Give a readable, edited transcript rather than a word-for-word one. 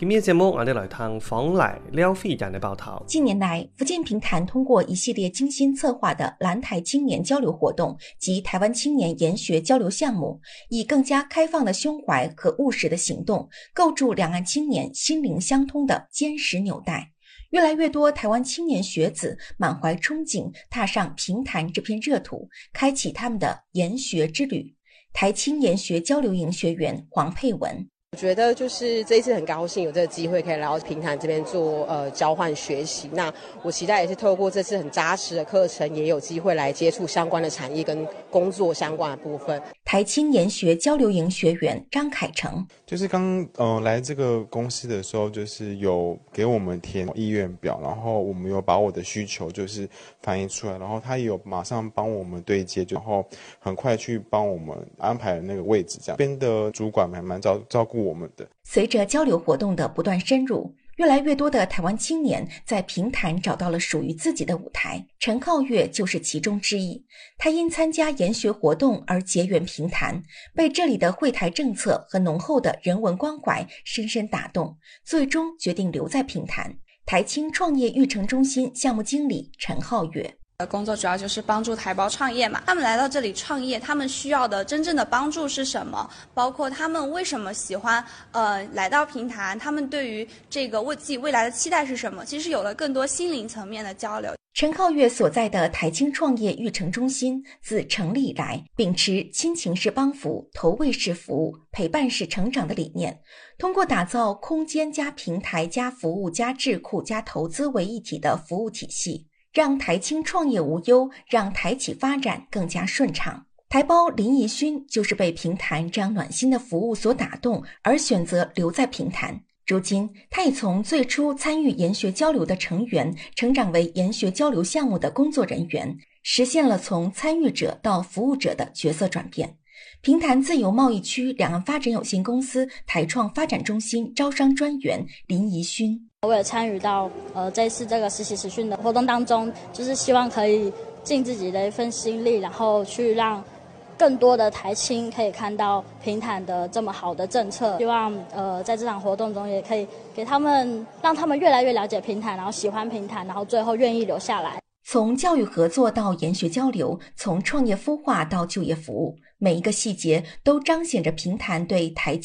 今日節目我哋來探訪嚟廖飛人嘅報道。 近年來，福建平潭通過一系列精心策劃的藍台青年交流活動及台灣青年研學交流項目，以更加開放的胸懷和務實的行動，構築兩岸青年心靈相通的堅實紐帶。越來越多台灣青年學子滿懷憧憬，踏上平潭這片熱土，開啟他們的研學之旅。台青研學交流營學員黃佩文， 我覺得就是這一次很高興有這個機會可以來到平潭這邊做交換學習，那我期待也是透過這次很扎實的課程，也有機會來接觸相關的產業跟工作相關的部分。 台青研學交流營學員張凱成， 就是剛來這個公司的時候，就是有給我們填意願表，然後我們有把我的需求就是反映出來，然後他也有馬上幫我們對接，然後很快去幫我們安排那個位置，這樣邊的主管還蠻照顧我們的。 隨着交流活動的不斷深入，越來越多的台灣青年在平潭找到了屬於自己的舞台，陳浩月就是其中之一。他因參加研學活動而結緣平潭，被這裡的會台政策和濃厚的人文關懷深深打動，最終決定留在平潭。台青創業育成中心項目經理陳浩月， 工作主要就是幫助台胞創業嘛，他們來到這裡創業，他們需要的真正的幫助是什麼？包括他們為什麼喜歡來到平潭，他們對於這個為自己未來的期待是什麼？其實有了更多心靈層面的交流。 陳浩月所在的台青創業育成中心自成立以來，秉持親情式幫扶、投餵式服務、陪伴式成長的理念，通過打造空間加平台加服務加智庫加投資為一體的服務體系，讓台青創業無憂，讓台企發展更加順暢。台胞林怡勳就是被平潭這樣暖心的服務所打動，而選擇留在平潭。如今，他已從最初參與研學交流的成員，成長為研學交流項目的工作人員，實現了從參與者到服務者的角色轉變。平潭自由貿易區兩岸發展有限公司台創發展中心招商專員林怡勳， 我有參與到這次這個實習實訓的活動當中，就是希望可以盡自己的一份心力，然後去讓更多的台青可以看到平潭的這麼好的政策，希望在這場活動中也可以給他們，讓他們越來越了解平潭，然後喜歡平潭，然後最後願意留下來。 從教育合作到研學交流，從創業孵化到就業服務，每一個細節都彰顯着平潭對台